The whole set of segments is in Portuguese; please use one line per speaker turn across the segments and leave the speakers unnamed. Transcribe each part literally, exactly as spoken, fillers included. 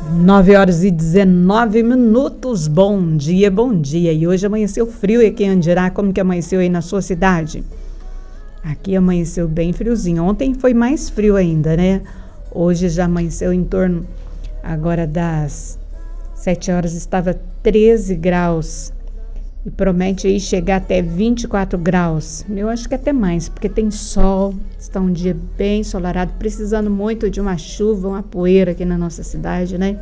nove horas e dezenove minutos, bom dia, bom dia. E hoje amanheceu frio aqui em Andirá. Como que amanheceu aí na sua cidade? Aqui amanheceu bem friozinho. Ontem foi mais frio ainda, né? Hoje já amanheceu em torno, agora das sete horas estava treze graus. E promete aí chegar até vinte e quatro graus. Eu acho que até mais, porque tem sol, está um dia bem ensolarado, precisando muito de uma chuva, uma poeira aqui na nossa cidade, né?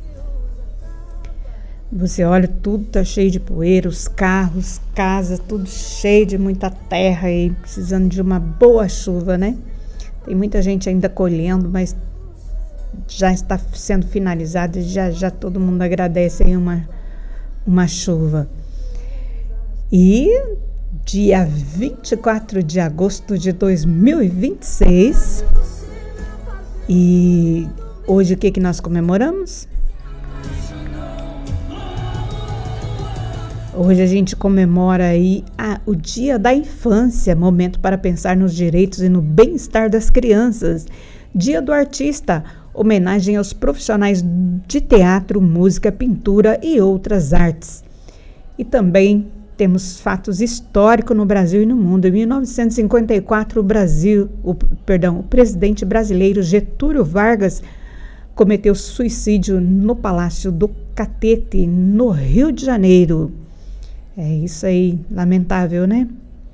Você olha, tudo tá cheio de poeira, os carros, casa, tudo cheio de muita terra aí, precisando de uma boa chuva, né? Tem muita gente ainda colhendo, mas já está sendo finalizado e já, já todo mundo agradece aí uma, uma chuva. E dia vinte e quatro de agosto de dois mil e vinte e seis, e hoje o que que nós comemoramos? Hoje a gente comemora aí a, o Dia da Infância, momento para pensar nos direitos e no bem-estar das crianças. Dia do Artista, homenagem aos profissionais de teatro, música, pintura e outras artes. E também temos fatos históricos no Brasil e no mundo. Em mil novecentos e cinquenta e quatro, o Brasil, o, perdão, o presidente brasileiro Getúlio Vargas cometeu suicídio no Palácio do Catete, no Rio de Janeiro. É isso aí, lamentável, né?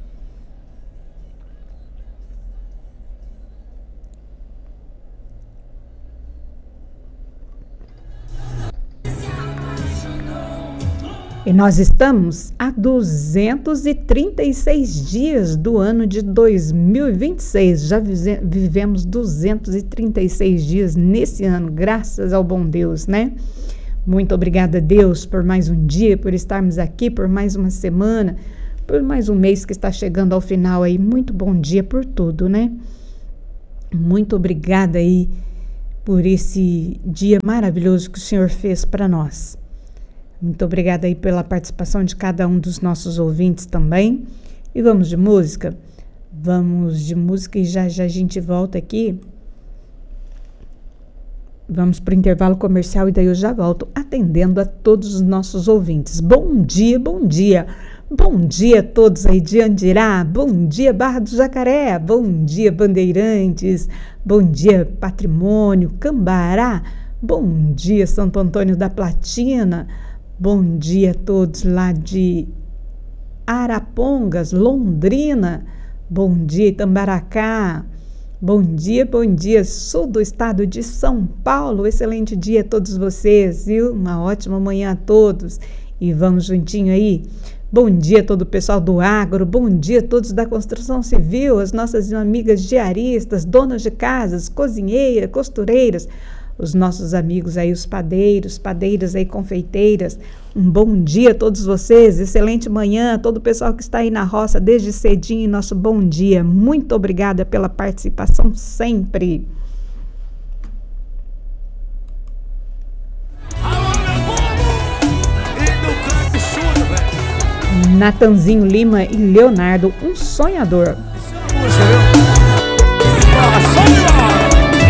E nós estamos a duzentos e trinta e seis dias do ano de dois mil e vinte e seis. Já vivemos duzentos e trinta e seis dias nesse ano, graças ao bom Deus, né? Muito obrigada, Deus, por mais um dia, por estarmos aqui, por mais uma semana, por mais um mês que está chegando ao final aí. Muito bom dia por tudo, né? Muito obrigada aí por esse dia maravilhoso que o Senhor fez para nós. Muito obrigada aí pela participação de cada um dos nossos ouvintes também. E vamos de música? Vamos de música e já já a gente volta aqui. Vamos para o intervalo comercial e daí eu já volto atendendo a todos os nossos ouvintes. Bom dia, bom dia. Bom dia a todos aí de Andirá. Bom dia, Barra do Jacaré. Bom dia, Bandeirantes. Bom dia, Patrimônio, Cambará. Bom dia, Santo Antônio da Platina. Bom dia a todos lá de Arapongas, Londrina. Bom dia, Itambaracá. Bom dia, bom dia, sul do estado de São Paulo. Excelente dia a todos vocês, viu? Uma ótima manhã a todos. E vamos juntinho aí. Bom dia a todo o pessoal do agro. Bom dia a todos da construção civil, as nossas amigas diaristas, donas de casas, cozinheiras, costureiras, os nossos amigos aí, os padeiros, padeiras aí, confeiteiras. Um bom dia a todos vocês, excelente manhã a todo o pessoal que está aí na roça desde cedinho, nosso bom dia. Muito obrigada pela participação sempre. Natanzinho Lima e Leonardo, um sonhador.